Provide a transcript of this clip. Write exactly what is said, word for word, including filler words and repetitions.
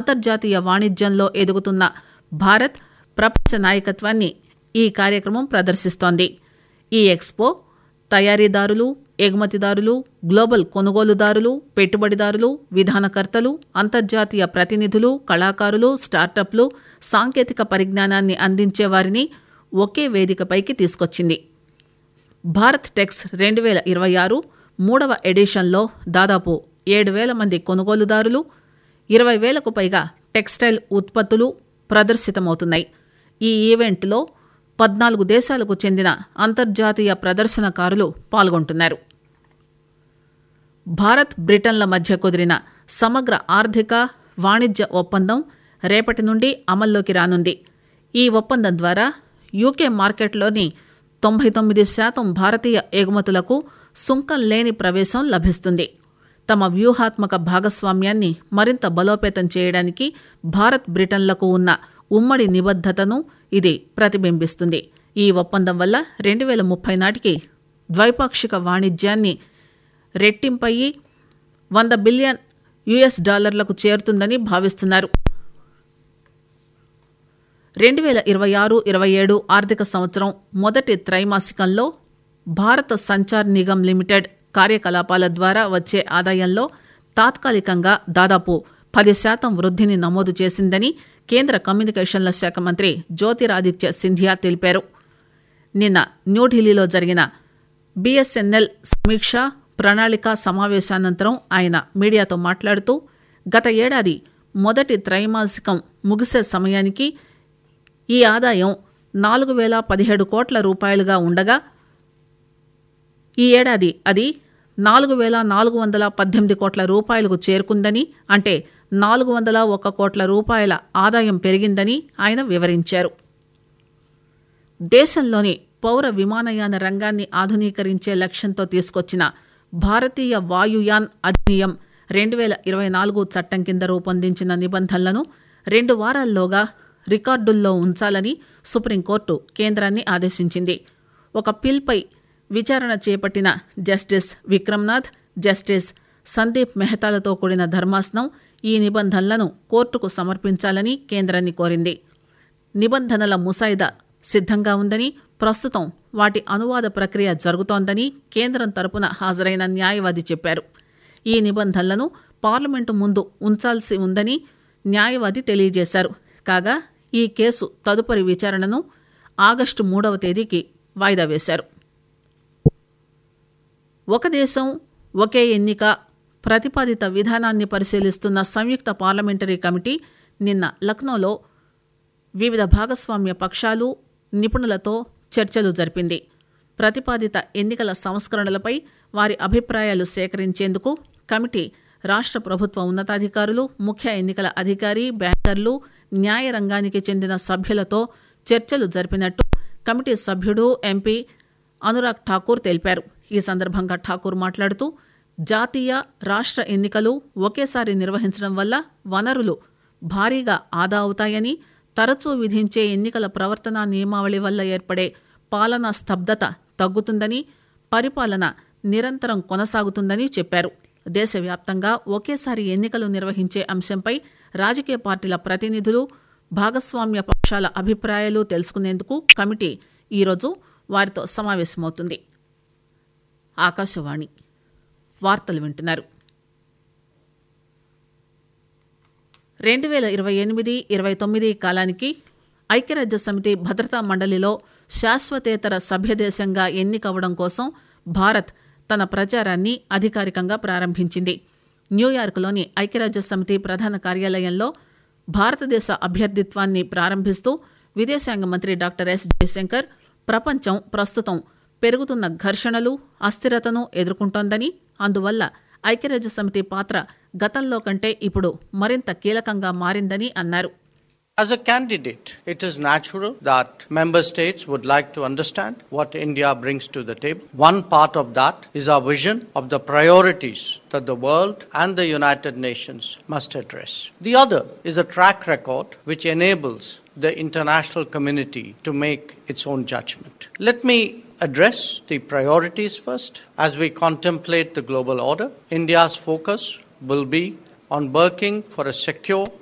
అంతర్జాతీయ వాణిజ్యంలో ఎదుగుతున్న భారత్ ప్రపంచ నాయకత్వాన్ని ఈ కార్యక్రమం ప్రదర్శిస్తోంది. ఈ ఎక్స్పో తయారీదారులు, ఎగుమతిదారులు, గ్లోబల్ కొనుగోలుదారులు, పెట్టుబడిదారులు, విధానకర్తలు, అంతర్జాతీయ ప్రతినిధులు, కళాకారులు, స్టార్టప్లు, సాంకేతిక పరిజ్ఞానాన్ని అందించే వారిని ఒకే వేదికపైకి తీసుకొచ్చింది. భారత్ టెక్స్ రెండు వేల ఇరవై ఆరు మూడవ ఎడిషన్లో దాదాపు ఏడు వేల మంది కొనుగోలుదారులు, ఇరవై వేలకు పైగా టెక్స్టైల్ ఉత్పత్తులు ప్రదర్శితమవుతున్నాయి. ఈ ఈవెంట్లో పద్నాలుగు దేశాలకు చెందిన అంతర్జాతీయ ప్రదర్శనకారులు పాల్గొంటున్నారు. భారత్ బ్రిటన్ల మధ్య కుదిరిన సమగ్ర ఆర్థిక వాణిజ్య ఒప్పందం రేపటి నుండి అమల్లోకి రానుంది. ఈ ఒప్పందం ద్వారా యూకే మార్కెట్లోని తొంభై తొమ్మిది శాతం భారతీయ ఎగుమతులకు సుంకం లేని ప్రవేశం లభిస్తుంది. తమ వ్యూహాత్మక భాగస్వామ్యాన్ని మరింత బలోపేతం చేయడానికి భారత్ బ్రిటన్లకు ఉన్న ఉమ్మడి నిబద్ధతను ఇది ప్రతిబింబిస్తుంది. ఈ ఒప్పందం వల్ల రెండు వేల ముప్పై నాటికి ద్వైపాక్షిక వాణిజ్యాన్ని రెట్టింపయ్యి వంద బిలియన్ యుఎస్ డాలర్లకు చేరుతుందని భావిస్తున్నారు. రెండు వేల ఇరవై ఆరు ఇరవై ఏడు ఆర్థిక సంవత్సరం మొదటి త్రైమాసికంలో భారత సంచార్ నిగమ్ లిమిటెడ్ కార్యకలాపాల ద్వారా వచ్చే ఆదాయంలో తాత్కాలికంగా దాదాపు పది శాతం వృద్ధిని నమోదు చేసిందని కేంద్ర కమ్యూనికేషన్ల శాఖ మంత్రి జ్యోతిరాదిత్య సింధియా తెలిపారు. నిన్న న్యూఢిల్లీలో జరిగిన బీఎస్ఎన్ఎల్ సమీక్ష ప్రణాళిక సమావేశానంతరం ఆయన మీడియాతో మాట్లాడుతూ గత ఏడాది మొదటి త్రైమాసికం ముగిసే సమయానికి ఈ ఆదాయం నాలుగు వేల పదిహేడు కోట్ల రూపాయలుగా ఉండగా ఈ ఏడాది అది నాలుగు వేల నాలుగు వందల పద్దెనిమిది కోట్ల రూపాయలకు చేరుకుందని, అంటే నాలుగు వందల ఒక్క కోట్ల రూపాయల ఆదాయం పెరిగిందని ఆయన వివరించారు. దేశంలోని పౌర విమానయాన రంగాన్ని ఆధునీకరించే లక్ష్యంతో తీసుకొచ్చిన భారతీయ వాయుయాన్ అధినియం రెండు వేల ఇరవై నాలుగు చట్టం కింద రూపొందించిన నిబంధనలను రెండు వారాల్లోగా రికార్డుల్లో ఉంచాలని సుప్రీంకోర్టు కేంద్రాన్ని ఆదేశించింది. ఒక పిల్పై విచారణ చేపట్టిన జస్టిస్ విక్రమ్నాథ్, జస్టిస్ సందీప్ మెహతాలతో కూడిన ధర్మాసనం ఈ నిబంధనలను కోర్టుకు సమర్పించాలని కేంద్రాన్ని కోరింది. నిబంధనల ముసాయిదా సిద్ధంగా ఉందని, ప్రస్తుతం వాటి అనువాద ప్రక్రియ జరుగుతోందని కేంద్రం తరపున హాజరైన న్యాయవాది చెప్పారు. ఈ నిబంధనలను పార్లమెంటు ముందు ఉంచాల్సి ఉందని న్యాయవాది తెలియజేశారు. కాగా ఈ కేసు తదుపరి విచారణను ఆగస్టు మూడవ తేదీకి వాయిదా వేశారు. ఒక దేశం ఒకే ఎన్నిక ప్రతిపాదిత విధానాన్ని పరిశీలిస్తున్న సంయుక్త పార్లమెంటరీ కమిటీ నిన్న లక్నోలో వివిధ భాగస్వామ్య పక్షాలు, నిపుణులతో చర్చలు జరిపింది. ప్రతిపాదిత ఎన్నికల సంస్కరణలపై వారి అభిప్రాయాలు సేకరించేందుకు కమిటీ రాష్ట్ర ప్రభుత్వ ఉన్నతాధికారులు, ముఖ్య ఎన్నికల అధికారి, బ్యాంకర్లు, న్యాయ రంగానికి చెందిన సభ్యులతో చర్చలు జరిపినట్టు కమిటీ సభ్యుడు ఎంపీ అనురాగ్ ఠాకూర్ తెలిపారు. ఈ సందర్భంగా ఠాకూర్ మాట్లాడుతూ జాతీయ, రాష్ట్ర ఎన్నికలు ఒకేసారి నిర్వహించడం వల్ల వనరులు భారీగా ఆదా అవుతాయని, తరచూ విధించే ఎన్నికల ప్రవర్తనా నియమావళి వల్ల ఏర్పడే పాలనా స్తబ్దత తగ్గుతుందని, పరిపాలన నిరంతరం కొనసాగుతుందని చెప్పారు. దేశవ్యాప్తంగా ఒకేసారి ఎన్నికలు నిర్వహించే అంశంపై రాజకీయ పార్టీల ప్రతినిధులు, భాగస్వామ్య పక్షాల అభిప్రాయాలు తెలుసుకునేందుకు కమిటీ ఈరోజు వారితో సమావేశమవుతుంది. ఆకాశవాణి వార్తలు వింటున్నారు. రెండు వేల ఇరవై ఎనిమిది ఇరవై తొమ్మిది కాలానికి ఐక్యరాజ్య సమితి భద్రతా మండలిలో శాశ్వతేతర సభ్యదేశంగా ఎన్నికవడం కోసం భారత్ తన ప్రచారాన్ని అధికారికంగా ప్రారంభించింది. న్యూయార్క్లోని ఐక్యరాజ్య సమితి ప్రధాన కార్యాలయంలో భారతదేశ అభ్యర్థిత్వాన్ని ప్రారంభిస్తూ విదేశాంగ మంత్రి డాక్టర్ ఎస్ జయశంకర్ ప్రపంచం ప్రస్తుతం పెరుగుతున్న ఘర్షణలు, అస్థిరతను ఎదుర్కొంటోందని, అందువల్ల ఐక్యరాజ్య సమితి పాత్ర గతంలో కంటే ఇప్పుడు మరింత కీలకంగా మారిందని అన్నారు. As a candidate, it is natural that member states would like to understand what India brings to the table. One part of that is our vision of the priorities that the world and the United Nations must address. The other is a track record which enables the international community to make its own judgment. Let me address the priorities first. As we contemplate the global order, India's focus will be on working for a secure